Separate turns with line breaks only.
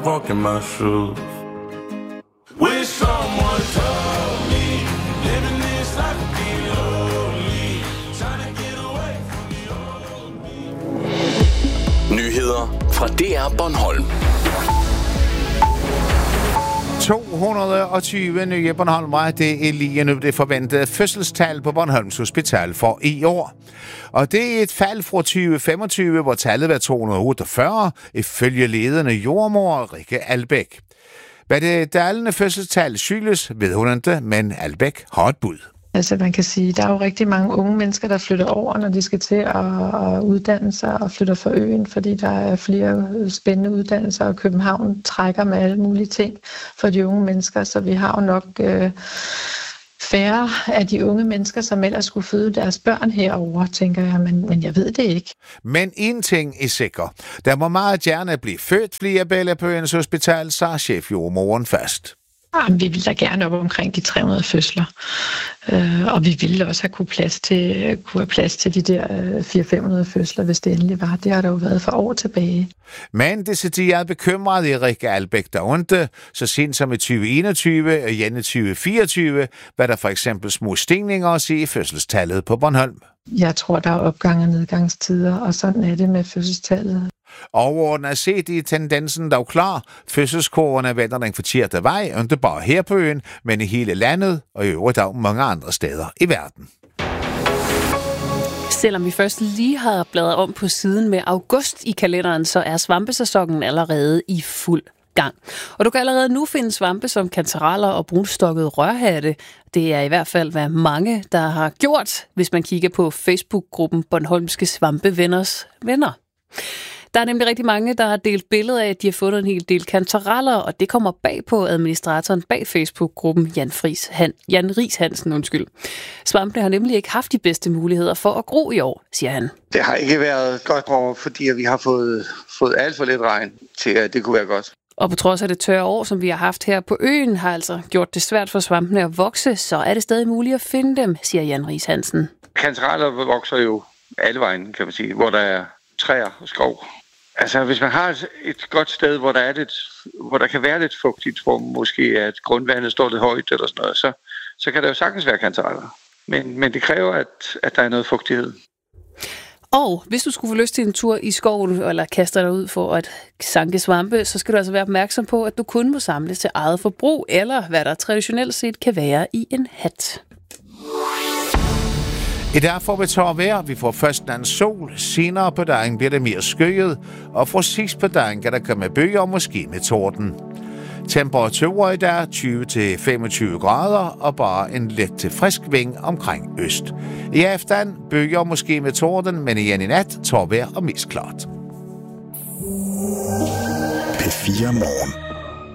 Walking my shoes. Wish someone told me living this life would be lonely. Trying to get away from the old me.
Nyheder fra DR Bornholm.
220 nye bornholmere, det er lige nu det forventede fødselstal på Bornholms Hospital for i år. Og det er et fald fra 2025, hvor tallet var 248, ifølge ledende jordmor Rikke Albæk. Hvad det dalende fødselstal skyldes, ved hun ikke, men Albæk har et bud.
Altså man kan sige, der er jo rigtig mange unge mennesker, der flytter over, når de skal til at uddanne sig og flytter fra øen, fordi der er flere spændende uddannelser, og København trækker med alle mulige ting for de unge mennesker, så vi har jo nok færre af de unge mennesker, som ellers skulle føde deres børn herover, tænker jeg, men jeg ved det ikke.
Men en ting er sikker. Der må meget gerne blive født flere bella på øens hospital, sagde chefjordmoren fast.
Vi vil da gerne op omkring de 300 fødsler, og vi ville også kunne have plads til de der 400-500 fødsler, hvis det endelig var. Det har der jo været for år tilbage.
Men det er bekymret i Rikke Albæk der ikke. Så sent som i 2021 og igen i 2024 var der for eksempel små stigninger at se i fødselstallet på Bornholm.
Jeg tror, der er opgang- og nedgangstider, og sådan er det med fødselstallet.
Overordnet set i tendensen dog klar. Fødselskurverne vender den forkerte vej, ikke bare her på øen, men i hele landet og i øvrigt dog mange andre steder i verden.
Selvom vi først lige har bladret om på siden med august i kalenderen, så er svampesæsonen allerede i fuld gang. Og du kan allerede nu finde svampe som kantareller og brunstokkede rørhatte. Det er i hvert fald, hvad mange, der har gjort, hvis man kigger på Facebook-gruppen Bornholmske Svampevenners Venner. Der er nemlig rigtig mange, der har delt billeder af, at de har fundet en hel del kantareller, og det kommer bag på administratoren bag Facebook-gruppen Jan Riis Hansen. Svampene har nemlig ikke haft de bedste muligheder for at gro i år, siger han.
Det har ikke været godt år, fordi vi har fået alt for lidt regn til, at det kunne være godt.
Og på trods af det tørre år, som vi har haft her på øen, har altså gjort det svært for svampene at vokse, så er det stadig muligt at finde dem, siger Jan Riis Hansen.
Kantareller vokser jo alle vejen, kan man sige, hvor der er træer og skov. Altså, hvis man har et godt sted, hvor der kan være lidt fugtigt, hvor måske at grundvandet står lidt højt eller sådan noget, så kan der jo sagtens være kantareller. Men det kræver, at der er noget fugtighed.
Og hvis du skulle få lyst til en tur i skoven, eller kaste dig ud for at sanke svampe, så skal du altså være opmærksom på, at du kun må samles til eget forbrug, eller hvad der traditionelt set kan være i en hat.
I dag får vi tørre vejr. Vi får først en sol. Senere på dagen bliver det mere skyet. Og fra sidst på dagen kan der komme bøger og måske med torden. Temperaturer i dag 20-25 grader og bare en let til frisk vind omkring øst. I aften bøger måske med torden, men igen i nat tørre vejr og mest klart.
P4 Morgen.